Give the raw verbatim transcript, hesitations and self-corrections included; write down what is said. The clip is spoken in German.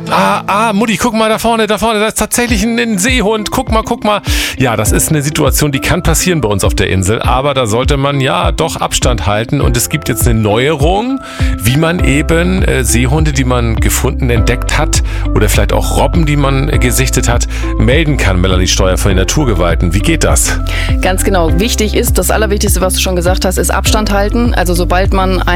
Ah, ah, Mutti, guck mal da vorne, da vorne, da ist tatsächlich ein, ein Seehund. Guck mal, guck mal. Ja, das ist eine Situation, die kann passieren bei uns auf der Insel, aber da sollte man ja doch Abstand halten. Und es gibt jetzt eine Neuerung, wie man eben äh, Seehunde, die man gefunden, entdeckt hat oder vielleicht auch Robben, die man äh, gesichtet hat, melden kann. Melanie Steuer von den Naturgewalten. Wie geht das? Ganz genau. Wichtig ist, das Allerwichtigste, was du schon gesagt hast, ist Abstand halten. Also sobald man ein